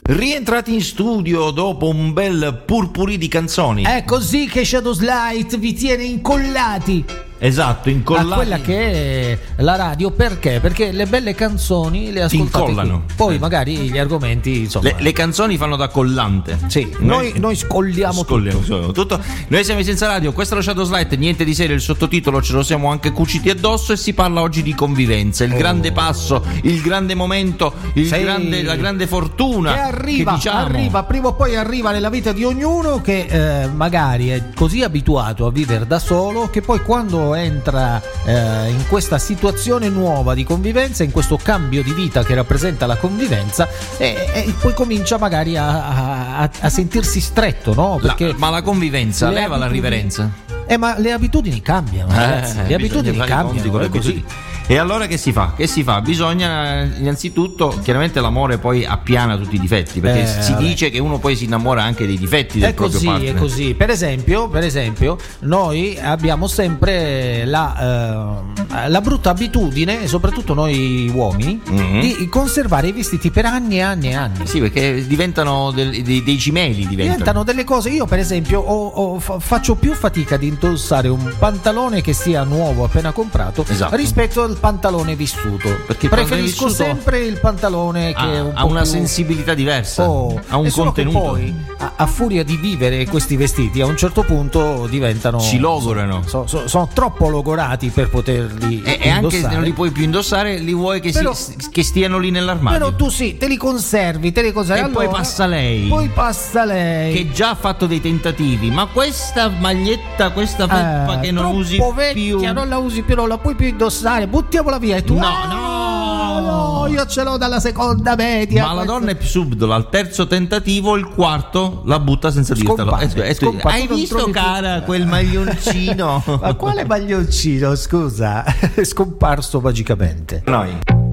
Rientrati in studio dopo un bel purpurì di canzoni. È così che Shadows Light vi tiene incollati. Esatto, incollati a quella che è la radio. Perché? Perché le belle canzoni le ascoltate incollano. Qui. Poi magari gli argomenti, insomma, le canzoni fanno da collante. Sì, noi scolliamo tutto. Noi siamo in Senza Radio, questo è lo Shadows Light, niente di serio, il sottotitolo ce lo siamo anche cuciti addosso e si parla oggi di convivenza, il grande passo, il grande momento, la grande fortuna che arriva, prima o poi arriva nella vita di ognuno che magari è così abituato a vivere da solo che poi quando entra in questa situazione nuova di convivenza, in questo cambio di vita che rappresenta la convivenza, e poi comincia magari a sentirsi stretto, no? Perché ma la convivenza leva la riverenza. Ma le abitudini cambiano, ragazzi. Le abitudini cambiano, è così. E allora che si fa? Bisogna innanzitutto, chiaramente l'amore poi appiana tutti i difetti, perché si dice che uno poi si innamora anche dei difetti del proprio partner. È così. Per esempio, noi abbiamo sempre la brutta abitudine, soprattutto noi uomini, di conservare i vestiti per anni e anni e anni. Sì, perché diventano dei cimeli, diventano delle cose. Io per esempio faccio più fatica di indossare un pantalone che sia nuovo appena comprato, esatto, rispetto al pantalone vissuto, perché preferisco sempre il pantalone che ha una sensibilità diversa, ha un contenuto. Poi a furia di vivere questi vestiti a un certo punto diventano, si logorano, sono troppo logorati per poterli e anche se non li puoi più indossare, li vuoi che stiano lì nell'armadio. Però tu te li conservi e allora, poi passa lei che già ha fatto dei tentativi, ma questa maglietta, questa felpa che non usi più, non la usi più, non la puoi più indossare, buttiamola via. E tu no, io ce l'ho dalla seconda media. Ma la donna è più subdola, al terzo tentativo, il quarto la butta senza dirtelo. Hai visto, cara, quel maglioncino? Ma quale maglioncino, scusa? È scomparso magicamente. Noi